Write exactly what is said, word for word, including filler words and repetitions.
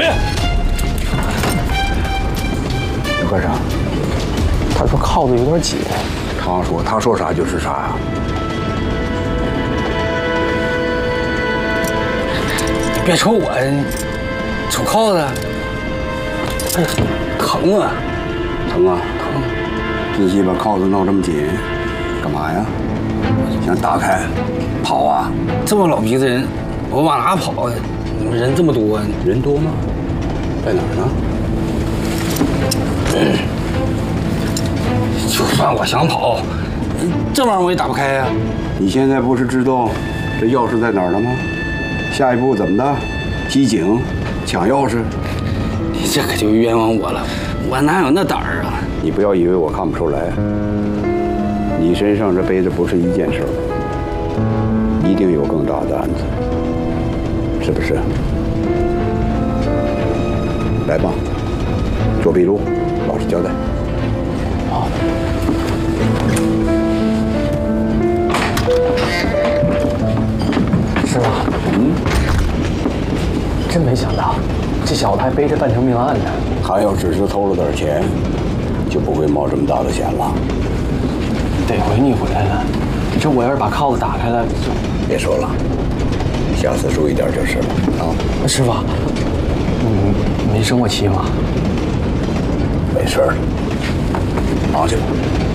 谁？ 和尚，他说铐子有点紧。他说他说啥就是啥呀。 你别瞅我，瞅铐子。哎，疼啊！ 疼啊！ 疼！ 自己把铐子弄这么紧，干嘛呀？想打开，跑啊？ 这么老鼻子人，我往哪跑啊？你们人这么多， 人多吗？在哪儿呢？ 就算我想跑，这玩意儿我也打不开呀。 你现在不是知道这钥匙在哪儿了吗？下一步怎么的？机警，抢钥匙。 你这可就冤枉我了，我哪有那胆儿啊？ 你不要以为我看不出来，你身上这背的不是一件事儿，一定有更大的案子，是不是？来吧，做笔录，老实交代。 好。师傅，嗯，真没想到，这小子还背着半条命案呢。 他要只是偷了点钱，就不会冒这么大的险了。 得亏你回来了，这我要是把铐子打开了，就别说了，下次注意点就是了啊。 师傅，你没生过气吗？ 没事儿，忙去吧。